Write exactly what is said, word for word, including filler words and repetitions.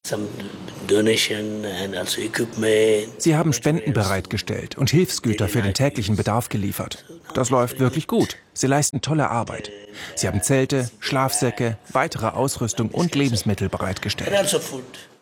Sie haben Spenden bereitgestellt und Hilfsgüter für den täglichen Bedarf geliefert. Das läuft wirklich gut. Sie leisten tolle Arbeit. Sie haben Zelte, Schlafsäcke, weitere Ausrüstung und Lebensmittel bereitgestellt.